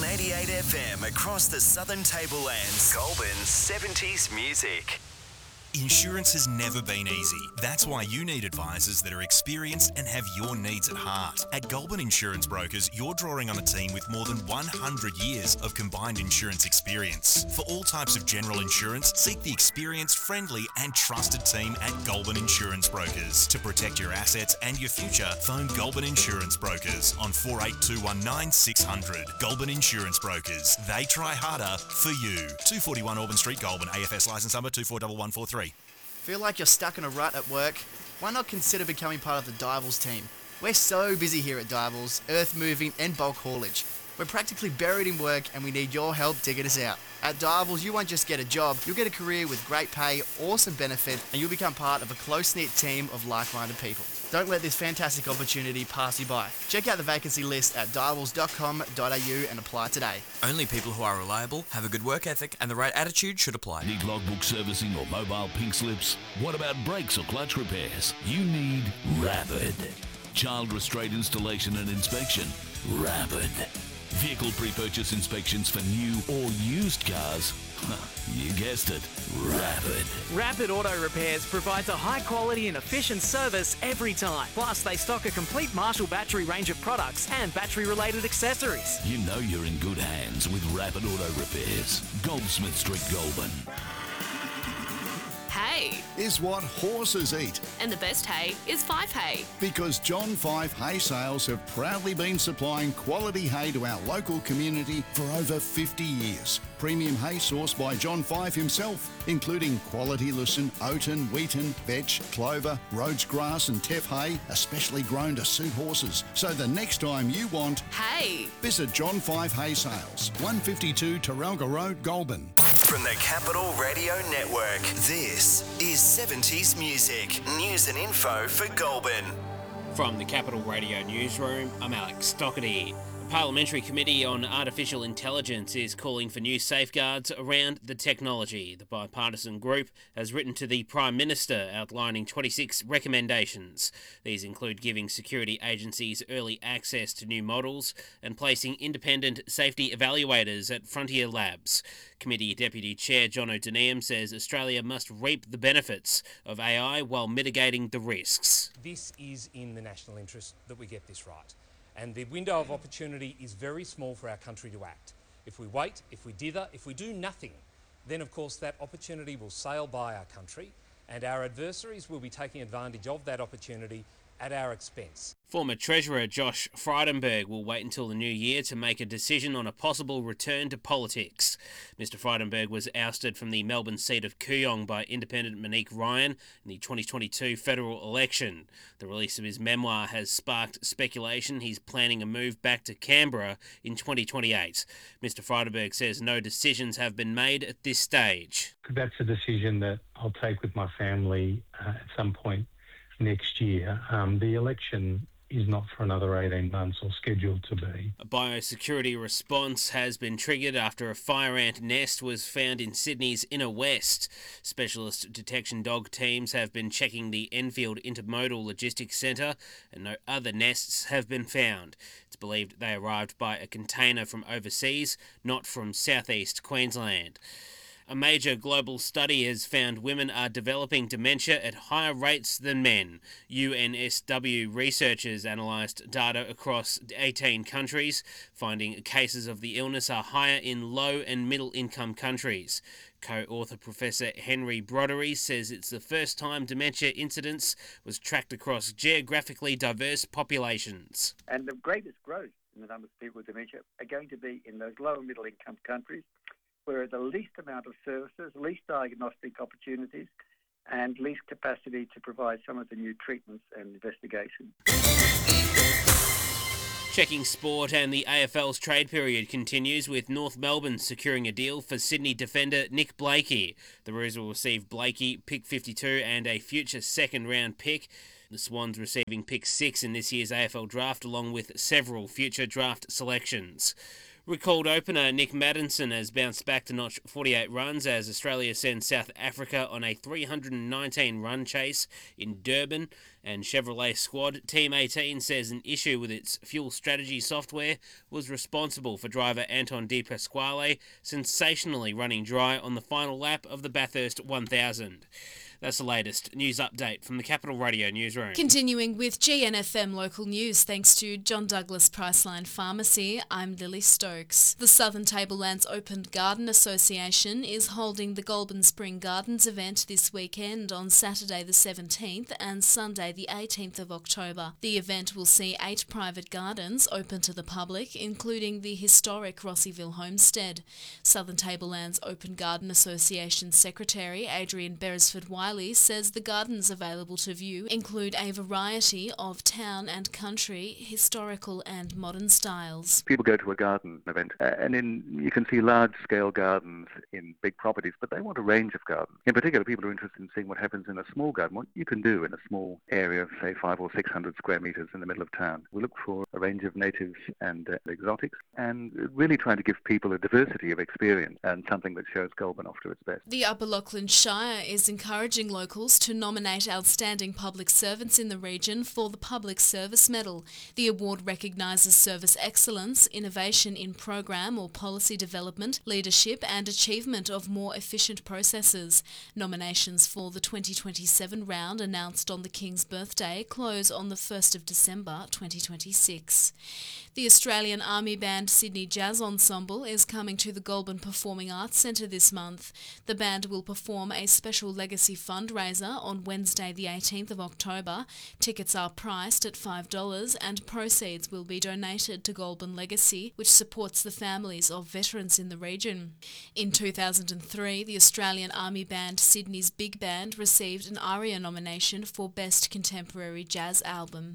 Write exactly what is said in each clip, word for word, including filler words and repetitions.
eighty-eight F M across the Southern Tablelands. Goulburn's seventies music. Insurance has never been easy. That's why you need advisors that are experienced and have your needs at heart. At Goulburn Insurance Brokers, you're drawing on a team with more than one hundred years of combined insurance experience. For all types of general insurance, seek the experienced, friendly and trusted team at Goulburn Insurance Brokers. To protect your assets and your future, phone Goulburn Insurance Brokers on four eight two one nine six hundred. Goulburn Insurance Brokers. They try harder for you. two forty-one Auburn Street, Goulburn. A F S licence number two four one one four three. Feel like you're stuck in a rut at work? Why not consider becoming part of the Divals team? We're so busy here at Divals, earth moving and bulk haulage. We're practically buried in work and we need your help digging us out. At Divals, you won't just get a job, you'll get a career with great pay, awesome benefit, and you'll become part of a close-knit team of like-minded people. Don't let this fantastic opportunity pass you by. Check out the vacancy list at divals dot com dot a u and apply today. Only people who are reliable, have a good work ethic, and the right attitude should apply. Need logbook servicing or mobile pink slips? What about brakes or clutch repairs? You need Rapid. Child restraint installation and inspection? Rapid. Vehicle pre-purchase inspections for new or used cars? You guessed it, Rapid. Rapid Auto Repairs provides a high quality and efficient service every time. Plus, they stock a complete Marshall battery range of products and battery-related accessories. You know you're in good hands with Rapid Auto Repairs. Goldsmith Street, Goulburn. Hay is what horses eat. And the best hay is Fife Hay. Because John Fife Hay Sales have proudly been supplying quality hay to our local community for over fifty years. Premium hay sourced by John Fife himself, including quality lucerne, oaten, wheaten, vetch, clover, Rhodes grass and teff hay, especially grown to suit horses. So the next time you want hay, visit John Fife Hay Sales, one fifty-two Taralga Road, Goulburn. From the Capital Radio Network, this is seventies Music. News and info for Goulburn. From the Capital Radio Newsroom, I'm Alex Doherty. A Parliamentary Committee on Artificial Intelligence is calling for new safeguards around the technology. The bipartisan group has written to the Prime Minister outlining twenty-six recommendations. These include giving security agencies early access to new models and placing independent safety evaluators at frontier labs. Committee Deputy Chair John O'Donnell says Australia must reap the benefits of A I while mitigating the risks. This is in the national interest that we get this right. And the window of opportunity is very small for our country to act. If we wait, if we dither, if we do nothing, then of course that opportunity will sail by our country and our adversaries will be taking advantage of that opportunity at our expense. Former Treasurer Josh Frydenberg will wait until the new year to make a decision on a possible return to politics. Mister Frydenberg was ousted from the Melbourne seat of Kooyong by independent Monique Ryan in the twenty twenty-two federal election. The release of his memoir has sparked speculation he's planning a move back to Canberra in twenty twenty-eight. Mister Frydenberg says no decisions have been made at this stage. That's a decision that I'll take with my family uh, at some point next year. Um, the election is not for another eighteen months or scheduled to be. A biosecurity response has been triggered after a fire ant nest was found in Sydney's Inner West. Specialist detection dog teams have been checking the Enfield Intermodal Logistics Centre and no other nests have been found. It's believed they arrived by a container from overseas, not from southeast Queensland. A major global study has found women are developing dementia at higher rates than men. U N S W researchers analysed data across eighteen countries, finding cases of the illness are higher in low and middle income countries. Co-author Professor Henry Brodery says it's the first time dementia incidence was tracked across geographically diverse populations. And the greatest growth in the number of people with dementia are going to be in those low and middle income countries, where the least amount of services, least diagnostic opportunities, and least capacity to provide some of the new treatments and investigation. Checking sport, and the A F L's trade period continues with North Melbourne securing a deal for Sydney defender Nick Blakey. The Roos will receive Blakey, pick fifty-two, and a future second-round pick. The Swans receiving pick six in this year's A F L draft, along with several future draft selections. Recalled opener Nick Maddinson has bounced back to notch forty-eight runs as Australia sends South Africa on a three hundred nineteen run chase in Durban, and Chevrolet squad Team eighteen says an issue with its fuel strategy software was responsible for driver Anton De Pasquale sensationally running dry on the final lap of the Bathurst one thousand. That's the latest news update from the Capital Radio newsroom. Continuing with G N F M local news, thanks to John Douglas Priceline Pharmacy, I'm Lily Stokes. The Southern Tablelands Open Garden Association is holding the Goulburn Spring Gardens event this weekend on Saturday the seventeenth and Sunday the eighteenth of October. The event will see eight private gardens open to the public, including the historic Rossieville Homestead. Southern Tablelands Open Garden Association Secretary Adrian Beresford-Wiley says the gardens available to view include a variety of town and country, historical and modern styles. People go to a garden event uh, and in, you can see large-scale gardens in big properties, but they want a range of gardens. In particular, people are interested in seeing what happens in a small garden, what you can do in a small area of, say, five or six hundred square metres in the middle of town. We look for a range of natives and uh, exotics and really trying to give people a diversity of experience and something that shows Goulburn off to its best. The Upper Lachlan Shire is encouraging locals to nominate outstanding public servants in the region for the Public Service Medal. The award recognises service excellence, innovation in program or policy development, leadership and achievement of more efficient processes. Nominations for the twenty twenty-seven round, announced on the King's birthday, close on the first of December twenty twenty-six. The Australian Army Band Sydney Jazz Ensemble is coming to the Goulburn Performing Arts Centre this month. The band will perform a special legacy fundraiser on Wednesday the eighteenth of October. Tickets are priced at five dollars and proceeds will be donated to Goulburn Legacy, which supports the families of veterans in the region. In two thousand three, the Australian Army Band Sydney's Big Band received an ARIA nomination for Best Contemporary Jazz Album.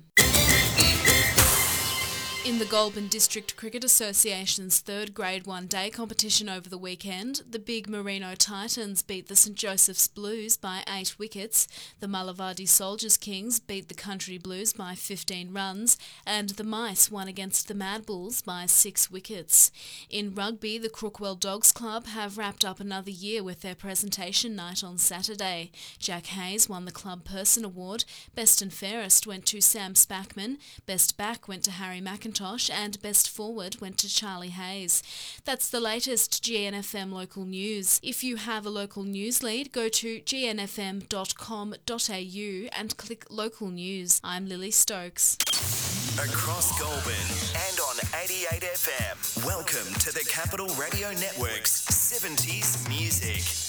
In the Goulburn District Cricket Association's third Grade one day competition over the weekend, the Big Merino Titans beat the St Joseph's Blues by eight wickets, the Mullavadi Soldiers Kings beat the Country Blues by fifteen runs, and the Mice won against the Mad Bulls by six wickets. In rugby, the Crookwell Dogs Club have wrapped up another year with their presentation night on Saturday. Jack Hayes won the Club Person Award, Best and Fairest went to Sam Spackman, Best Back went to Harry McIntyre, and Best Forward went to Charlie Hayes. That's the latest G N F M local news. If you have a local news lead, go to g n f m dot com dot a u and click local news. I'm Lily Stokes. Across Goulburn and on eighty-eight F M, welcome to the Capital Radio Network's seventies Music.